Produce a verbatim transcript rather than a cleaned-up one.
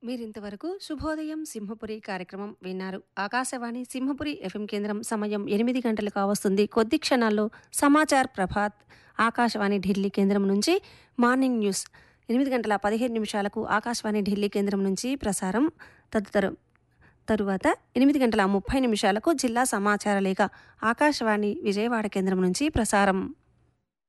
మీరింతవరకు శుభోదయం సింహపురి కార్యక్రమం విన్నారు. ఆకాశవాణి సింహపురి ఎఫ్ఎం కేంద్రం సమయం ఎనిమిది గంటలు కావస్తుంది. కొద్ది క్షణాల్లో సమాచార్ ప్రభాత్ ఆకాశవాణి ఢిల్లీ కేంద్రం నుంచి మార్నింగ్ న్యూస్ ఎనిమిది గంటల పదిహేను నిమిషాలకు ఆకాశవాణి ఢిల్లీ కేంద్రం నుంచి ప్రసారం. తదుతరం తరువాత ఎనిమిది గంటల ముప్పై నిమిషాలకు జిల్లా సమాచార లేఖ ఆకాశవాణి విజయవాడ కేంద్రం నుంచి ప్రసారం.